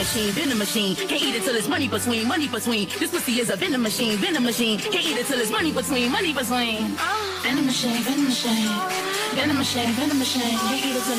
machine, venom machine. Can't eat it till it's money between, money between. This pussy is a venom machine, venom machine. Can't eat it till it's money between, money between. Venom machine, venom machine. Venom machine, venom machine. Can't eat it till